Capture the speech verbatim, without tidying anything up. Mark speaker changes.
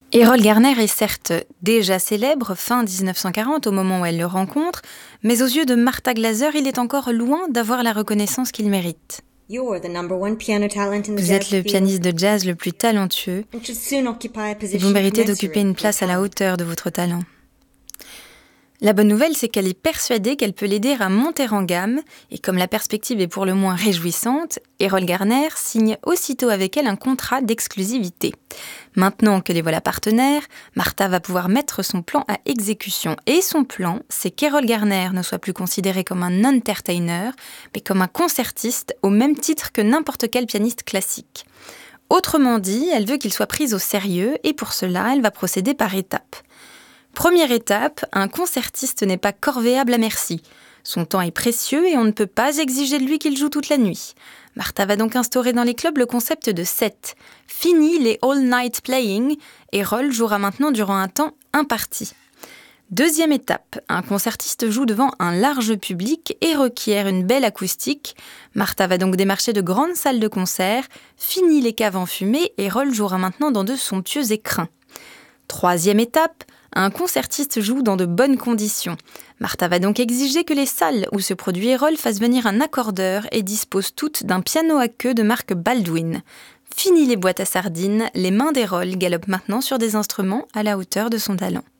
Speaker 1: Errol Garner est certes déjà célèbre, fin dix-neuf cent quarante, au moment où elle le rencontre, mais aux yeux de Martha Glaser, il est encore loin d'avoir la reconnaissance qu'il mérite. Vous êtes le pianiste de jazz le plus talentueux et vous méritez d'occuper une place à la hauteur de votre talent. La bonne nouvelle, c'est qu'elle est persuadée qu'elle peut l'aider à monter en gamme, et comme la perspective est pour le moins réjouissante, Errol Garner signe aussitôt avec elle un contrat d'exclusivité. Maintenant que les voilà partenaires, Martha va pouvoir mettre son plan à exécution. Et son plan, c'est qu'Errol Garner ne soit plus considéré comme un entertainer, mais comme un concertiste au même titre que n'importe quel pianiste classique. Autrement dit, elle veut qu'il soit pris au sérieux, et pour cela, elle va procéder par étapes. Première étape, un concertiste n'est pas corvéable à merci. Son temps est précieux et on ne peut pas exiger de lui qu'il joue toute la nuit. Martha va donc instaurer dans les clubs le concept de set. Fini les all-night playing, Errol jouera maintenant durant un temps imparti. Deuxième étape, un concertiste joue devant un large public et requiert une belle acoustique. Martha va donc démarcher de grandes salles de concert. Fini les caves enfumées, Errol jouera maintenant dans de somptueux écrins. Troisième étape, un concertiste joue dans de bonnes conditions. Martha va donc exiger que les salles où se produit Errol fassent venir un accordeur et disposent toutes d'un piano à queue de marque Baldwin. Fini les boîtes à sardines, les mains d'Errol galopent maintenant sur des instruments à la hauteur de son talent.